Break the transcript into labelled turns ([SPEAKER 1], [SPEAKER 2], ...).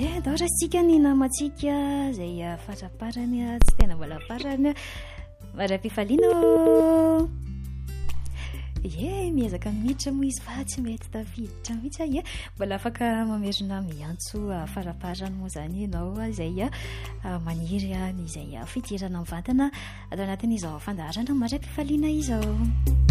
[SPEAKER 1] Dao rasika ny namatsika izay faraparany tsy tena mbola farany mara-pifaliana miezaka miditra moa izy fa tsy mety tafiditra mihitsy mbola afaka mamerina miantso faraparany moa zany ianao izay maniry izay fitirana mivantana atao anatin'izao fandaharana mara-pifaliana izao.